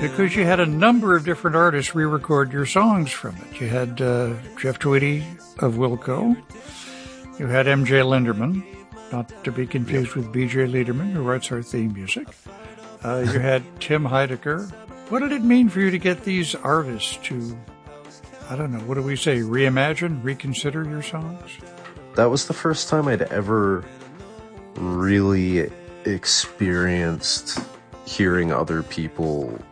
because you had a number of different artists re-record your songs from it. You had Jeff Tweedy of Wilco. You had M.J. Linderman, not to be confused with B.J. Liederman, who writes our theme music. You had Tim Heidecker. What did it mean for you to get these artists to, I don't know, what do we say, reimagine, reconsider your songs? That was the first time I'd ever really experienced hearing other people